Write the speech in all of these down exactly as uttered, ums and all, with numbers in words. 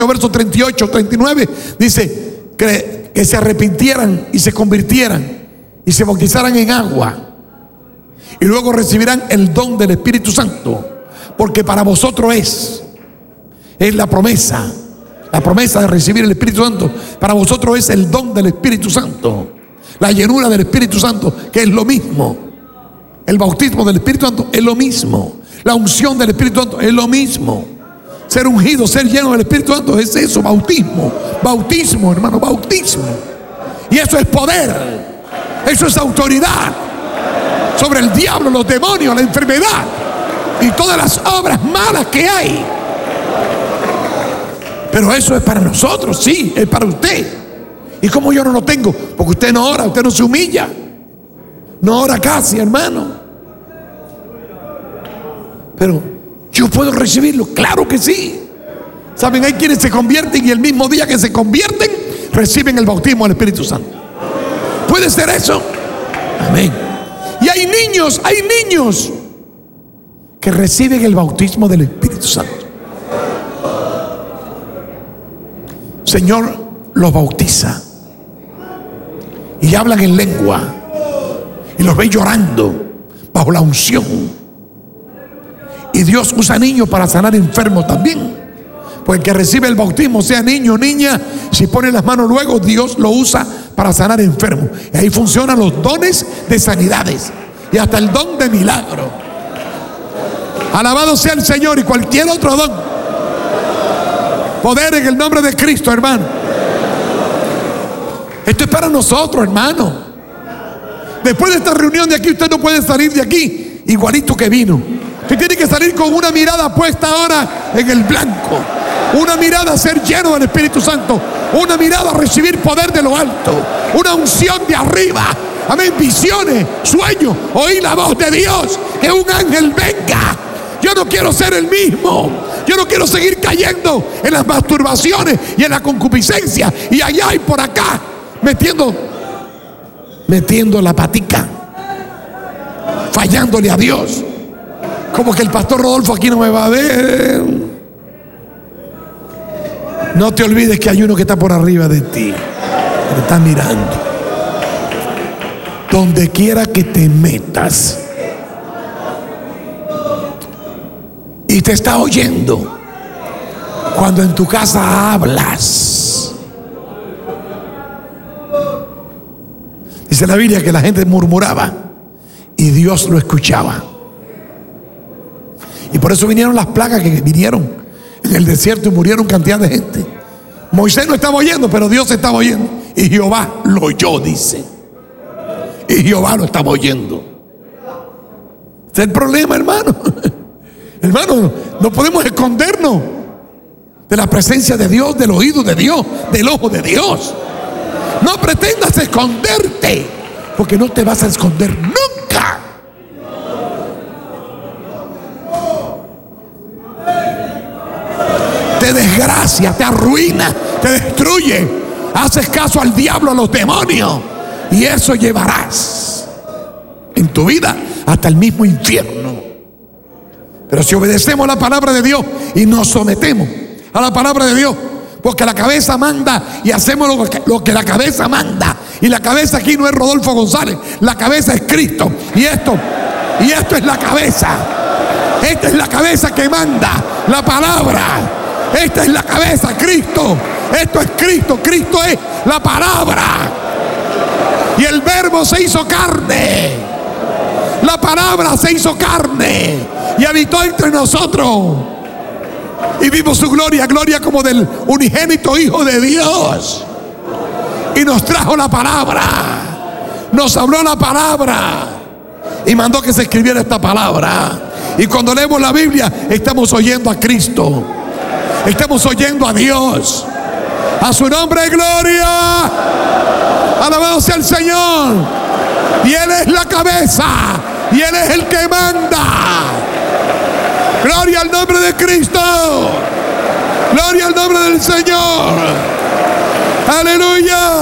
verso treinta y ocho, treinta y nueve, dice que, que se arrepintieran y se convirtieran y se bautizaran en agua, y luego recibirán el don del Espíritu Santo, porque para vosotros es, es la promesa, la promesa de recibir el Espíritu Santo. Para vosotros es el don del Espíritu Santo, la llenura del Espíritu Santo, que es lo mismo. El bautismo del Espíritu Santo es lo mismo. La unción del Espíritu Santo es lo mismo. Ser ungido, ser lleno del Espíritu Santo es eso, bautismo. Bautismo, hermano, bautismo. Y eso es poder. Eso es autoridad sobre el diablo, los demonios, la enfermedad y todas las obras malas que hay. Pero eso es para nosotros, sí, es para usted. ¿Y cómo yo no lo tengo? Porque usted no ora, usted no se humilla. No ora casi, hermano. Pero yo puedo recibirlo, claro que sí. Saben, hay quienes se convierten y el mismo día que se convierten reciben el bautismo del Espíritu Santo. ¿Puede ser eso? Amén. Y hay niños, hay niños que reciben el bautismo del Espíritu Santo. Señor los bautiza y hablan en lengua y los ve llorando bajo la unción. Y Dios usa niños para sanar enfermos también. Pues el que recibe el bautismo, sea niño o niña, si pone las manos luego, Dios lo usa para sanar enfermos. Y ahí funcionan los dones de sanidades y hasta el don de milagro. Alabado sea el Señor. Y cualquier otro don. Poder en el nombre de Cristo, hermano. Esto es para nosotros, hermano. Después de esta reunión de aquí, usted no puede salir de aquí igualito que vino. Usted tiene que salir con una mirada puesta ahora en el blanco. Una mirada a ser lleno del Espíritu Santo. Una mirada a recibir poder de lo alto. Una unción de arriba. Amén. Visiones, sueños, oír la voz de Dios. Que un ángel venga. Yo no quiero ser el mismo. Yo no quiero seguir cayendo en las masturbaciones y en la concupiscencia y allá y por acá, metiendo, metiendo la patica, fallándole a Dios. Como que el pastor Rodolfo aquí no me va a ver. No te olvides que hay uno que está por arriba de ti, que te está mirando. Donde quiera que te metas, y te está oyendo cuando en tu casa hablas. Dice la Biblia que la gente murmuraba y Dios lo escuchaba. Y por eso vinieron las plagas que vinieron en el desierto y murieron cantidad de gente. Moisés no estaba oyendo, pero Dios estaba oyendo. Y Jehová lo oyó, dice. Y Jehová lo estaba oyendo. Ese es el problema, hermano. Hermano, no podemos escondernos de la presencia de Dios, del oído de Dios, del ojo de Dios. No pretendas esconderte, porque no te vas a esconder nunca. Te desgracia, te arruina, te destruye. Haces caso al diablo, a los demonios, y eso llevarás en tu vida hasta el mismo infierno. Pero si obedecemos la palabra de Dios y nos sometemos a la palabra de Dios, porque la cabeza manda y hacemos lo que, lo que la cabeza manda. Y la cabeza aquí no es Rodolfo González, la cabeza es Cristo. Y esto, y esto es la cabeza. Esta es la cabeza que manda, la palabra. Esta es la cabeza, Cristo. Esto es Cristo, Cristo es la palabra. Y el verbo se hizo carne. La palabra se hizo carne y habitó entre nosotros. Y vimos su gloria, gloria como del unigénito Hijo de Dios. Y nos trajo la palabra. Nos habló la palabra. Y mandó que se escribiera esta palabra. Y cuando leemos la Biblia, estamos oyendo a Cristo. Estamos oyendo a Dios. A su nombre, gloria. Alabado sea el Señor. Y Él es la cabeza. Y Él es el que manda. Gloria al nombre de Cristo. Gloria al nombre del Señor. Aleluya.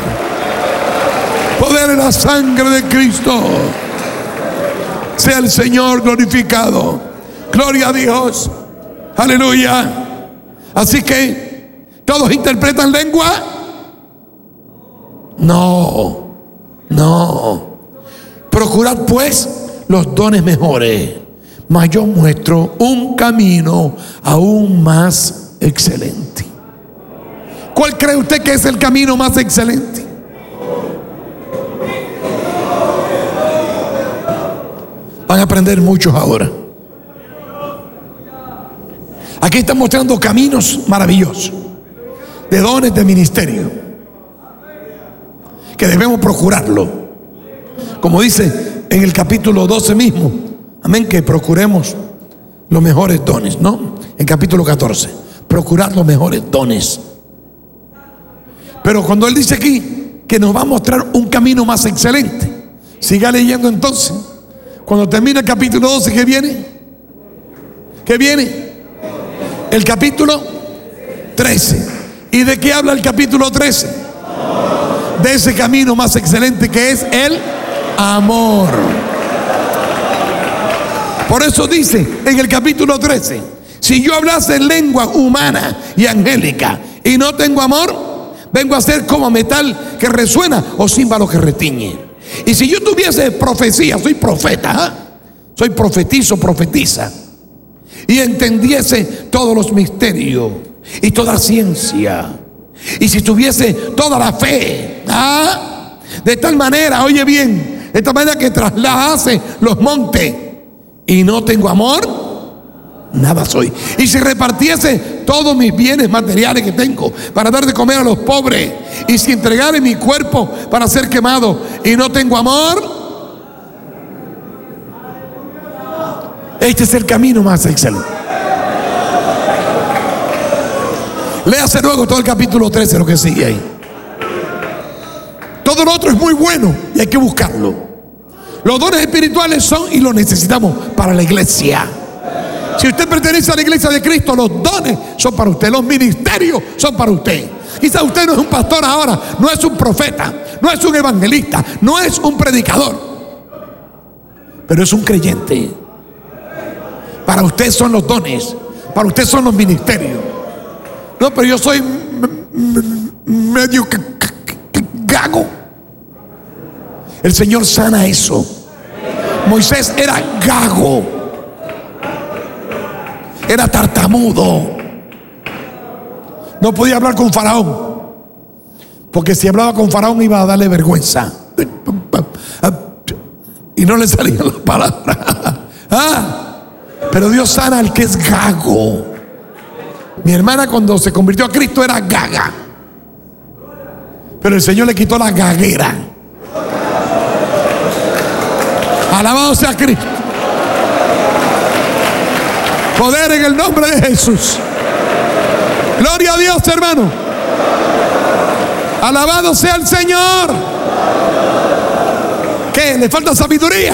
Poder en la sangre de Cristo. Sea el Señor glorificado. Gloria a Dios. Aleluya. Así que ¿Todos interpretan lengua? No, no. Procurad pues los dones mejores, mas yo muestro un camino aún más excelente. ¿Cuál cree usted que es el camino más excelente? Van a aprender muchos ahora. Aquí están mostrando caminos maravillosos de dones de ministerio que debemos procurarlo, como dice en el capítulo doce mismo. Amén, que procuremos los mejores dones, ¿no? En capítulo catorce, procurar los mejores dones. Pero cuando él dice aquí que nos va a mostrar un camino más excelente, siga leyendo entonces. Cuando termina el capítulo doce, ¿qué viene? ¿Qué viene? El capítulo trece. ¿Y de qué habla el capítulo trece? De ese camino más excelente que es el amor. Por eso dice en el capítulo trece: si yo hablase en lengua humana y angélica y no tengo amor, vengo a ser como metal que resuena o címbalo que retiñe. Y si yo tuviese profecía, soy profeta, ¿eh? soy profetizo, profetiza, y entendiese todos los misterios y toda ciencia, y si tuviese toda la fe, ¿ah? de tal manera, oye bien, de tal manera que trasladase los montes, y no tengo amor, nada soy. Y si repartiese todos mis bienes materiales que tengo para dar de comer a los pobres, y si entregare mi cuerpo para ser quemado y no tengo amor, este es el camino más excelente. Léase luego todo el capítulo trece, lo que sigue ahí. Todo lo otro es muy bueno y hay que buscarlo. Los dones espirituales son y los necesitamos para la iglesia. Si usted pertenece a la iglesia de Cristo, los dones son para usted, los ministerios son para usted. Quizás usted no es un pastor ahora, no es un profeta, no es un evangelista, no es un predicador, pero es un creyente. Para usted son los dones, para usted son los ministerios. No, pero yo soy medio gago. El Señor sana eso. Moisés era gago, era tartamudo, no podía hablar con Faraón, porque si hablaba con Faraón iba a darle vergüenza y no le salían las palabras. ¿Ah? Pero Dios sana al que es gago. Mi hermana, cuando se convirtió a Cristo, era gaga, pero el Señor le quitó la gaguera. Alabado sea Cristo. Poder en el nombre de Jesús. Gloria a Dios, hermano. Alabado sea el Señor. ¿Qué? ¿Le falta sabiduría?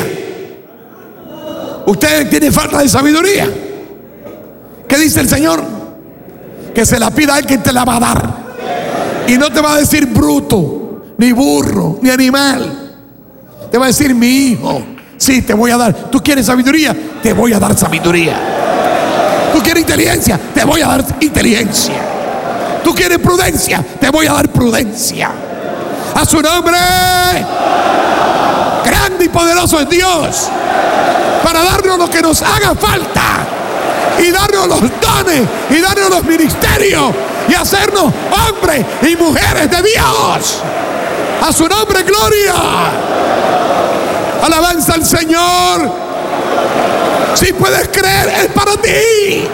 ¿Usted tiene falta de sabiduría? ¿Qué dice el Señor? Que se la pida a Él, que te la va a dar. Y no te va a decir bruto, ni burro, ni animal. Te va a decir mi hijo. Sí, te voy a dar. ¿Tú quieres sabiduría? Te voy a dar sabiduría. ¿Tú quieres inteligencia? Te voy a dar inteligencia. ¿Tú quieres prudencia? Te voy a dar prudencia. A su nombre. Grande y poderoso es Dios para darnos lo que nos haga falta, y darnos los dones, y darnos los ministerios, y hacernos hombres y mujeres de Dios. A su nombre, gloria. Alabanza al Señor. Si puedes creer, es para ti.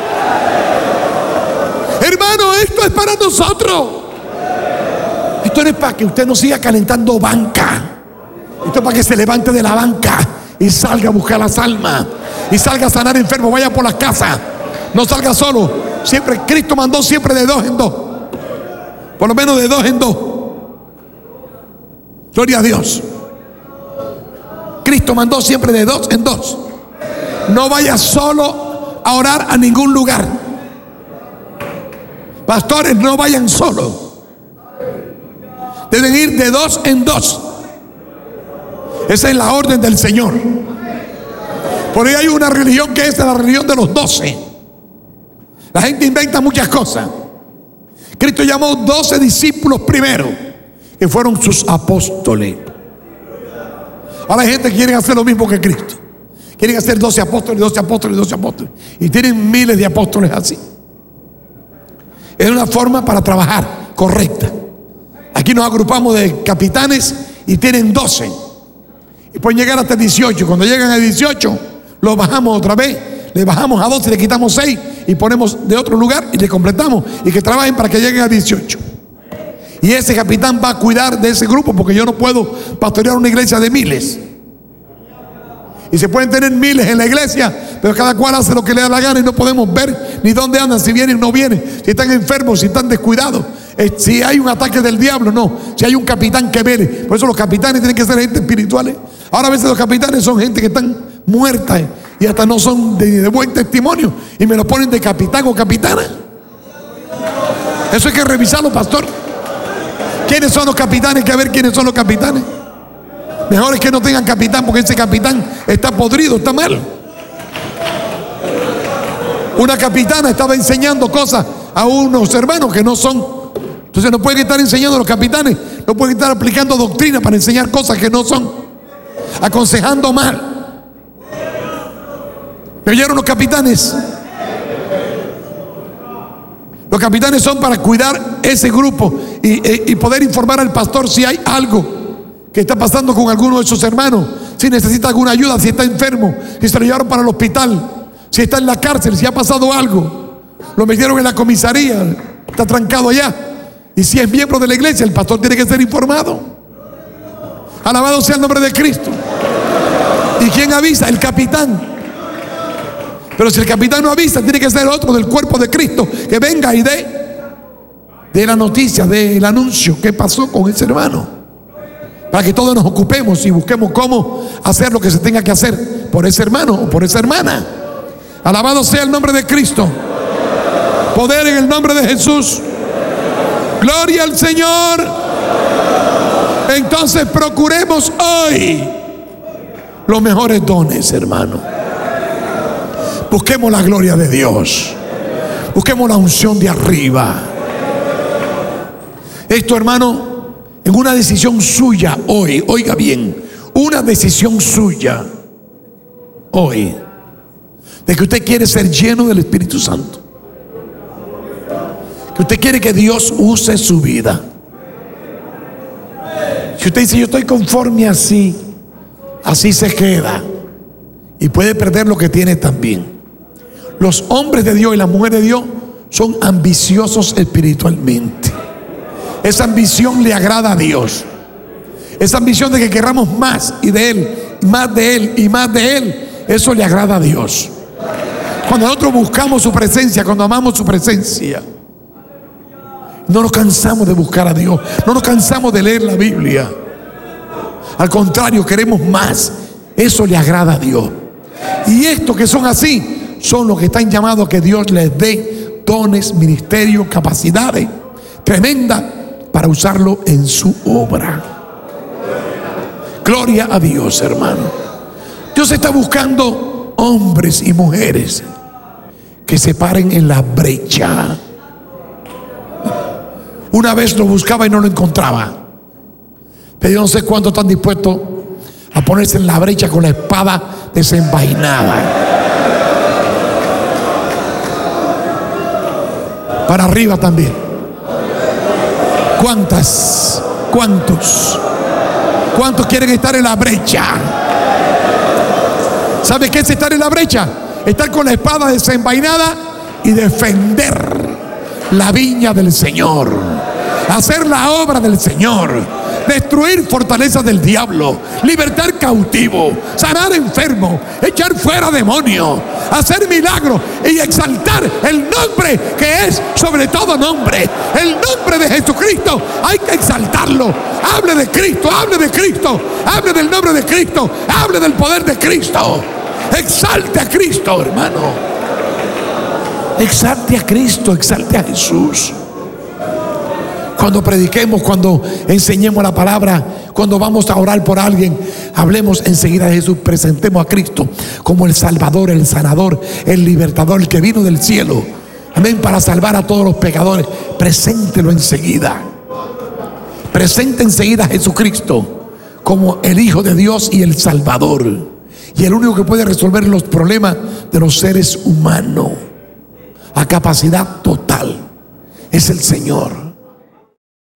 Hermano, esto es para nosotros. Esto no es para que usted no siga calentando banca. Esto es para que se levante de la banca y salga a buscar las almas, y salga a sanar enfermos. Vaya por las casas, no salga solo. Siempre Cristo mandó siempre de dos en dos, por lo menos de dos en dos. Gloria a Dios. Cristo mandó siempre de dos en dos. No vaya solo a orar a ningún lugar. Pastores, no vayan solos. Deben ir de dos en dos. Esa es la orden del Señor. Por ahí hay una religión que es la religión de los doce. La gente inventa muchas cosas. Cristo llamó doce discípulos primero, que fueron sus apóstoles. Ahora hay gente que quiere hacer lo mismo que Cristo. Quieren hacer doce apóstoles, doce apóstoles, doce apóstoles. Y tienen miles de apóstoles así. Es una forma para trabajar correcta. Aquí nos agrupamos de capitanes y tienen doce. Y pueden llegar hasta dieciocho. Cuando llegan a dieciocho, los bajamos otra vez. Le bajamos a doce, le quitamos seis y ponemos de otro lugar y le completamos. Y que trabajen para que lleguen a dieciocho. Y ese capitán va a cuidar de ese grupo, porque yo no puedo pastorear una iglesia de miles. Y se pueden tener miles en la iglesia, pero cada cual hace lo que le da la gana y no podemos ver ni dónde andan, si vienen o no vienen, si están enfermos, si están descuidados, eh, si hay un ataque del diablo, no, si hay un capitán que vele. Por eso los capitanes tienen que ser gente espirituales. Ahora a veces los capitanes son gente que están muertas y hasta no son de, de buen testimonio, y me lo ponen de capitán o capitana. Eso hay que revisarlo, pastor. ¿Quiénes son los capitanes? Hay que ver quiénes son los capitanes. Mejor es que no tengan capitán, porque ese capitán está podrido, está mal. Una capitana estaba enseñando cosas a unos hermanos que no son. Entonces no pueden estar enseñando a los capitanes, no pueden estar aplicando doctrina para enseñar cosas que no son, aconsejando mal. ¿Me oyeron los capitanes? Los capitanes son para cuidar ese grupo y, y poder informar al pastor si hay algo que está pasando con alguno de sus hermanos, si necesita alguna ayuda, si está enfermo, si se lo llevaron para el hospital, si está en la cárcel, si ha pasado algo, lo metieron en la comisaría, está trancado allá. Y si es miembro de la iglesia, el pastor tiene que ser informado. Alabado sea el nombre de Cristo. ¿Y quién avisa? El capitán. Pero si el capitán no avisa, tiene que ser otro del cuerpo de Cristo que venga y dé de la noticia, del anuncio, qué pasó con ese hermano, para que todos nos ocupemos y busquemos cómo hacer lo que se tenga que hacer por ese hermano o por esa hermana. Alabado sea el nombre de Cristo. Poder en el nombre de Jesús. Gloria al Señor. Entonces procuremos hoy los mejores dones, hermano. Busquemos la gloria de Dios. Busquemos la unción de arriba. Esto, hermano, en una decisión suya hoy, oiga bien, una decisión suya hoy, de que usted quiere ser lleno del Espíritu Santo, que usted quiere que Dios use su vida. Si usted dice, yo estoy conforme así, así se queda, y puede perder lo que tiene también. Los hombres de Dios y las mujeres de Dios son ambiciosos espiritualmente. Esa ambición le agrada a Dios. Esa ambición de que querramos más y de Él, más de Él y más de Él, eso le agrada a Dios. Cuando nosotros buscamos su presencia, cuando amamos su presencia, no nos cansamos de buscar a Dios, no nos cansamos de leer la Biblia. Al contrario, queremos más. Eso le agrada a Dios. Y estos que son así son los que están llamados a que Dios les dé dones, ministerios, capacidades tremendas para usarlo en su obra. Gloria a Dios, hermano. Dios está buscando hombres y mujeres que se paren en la brecha. Una vez lo buscaba y no lo encontraba, pero yo no sé cuántos están dispuestos a ponerse en la brecha con la espada desenvainada. Para arriba también. ¿Cuántas? ¿Cuántos? ¿Cuántos quieren estar en la brecha? ¿Sabe qué es estar en la brecha? Estar con la espada desenvainada y defender la viña del Señor, hacer la obra del Señor, destruir fortalezas del diablo, libertar cautivos, sanar enfermos, echar fuera demonios, hacer milagros y exaltar el nombre que es sobre todo nombre, el nombre de Jesucristo. Hay que exaltarlo. Hable de Cristo, hable de Cristo, hable del nombre de Cristo, hable del poder de Cristo. Exalte a Cristo, hermano. Exalte a Cristo, exalte a Jesús. Cuando prediquemos, cuando enseñemos la palabra, cuando vamos a orar por alguien, hablemos enseguida de Jesús, presentemos a Cristo como el Salvador, el sanador, el libertador, el que vino del cielo Amén, para salvar a todos los pecadores. Preséntelo enseguida. Presente enseguida a Jesucristo como el Hijo de Dios y el Salvador, y el único que puede resolver los problemas de los seres humanos a capacidad total es el Señor.